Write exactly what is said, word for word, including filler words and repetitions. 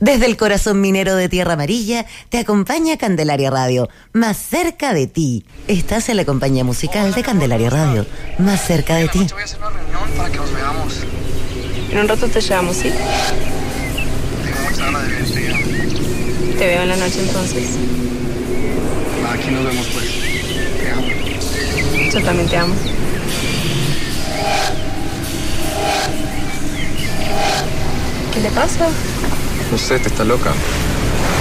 Desde el corazón minero de Tierra Amarilla, te acompaña Candelaria Radio, más cerca de ti. Estás en la compañía musical de Candelaria Radio, más cerca de ti. Voy a hacer una reunión para que nos veamos. En un rato te llevamos, ¿sí? Tengo muchas ganas de verte ya. Te veo en la noche entonces. Aquí nos vemos pues. Te amo. Yo también te amo. ¿Qué le pasa? No sé, te está loca.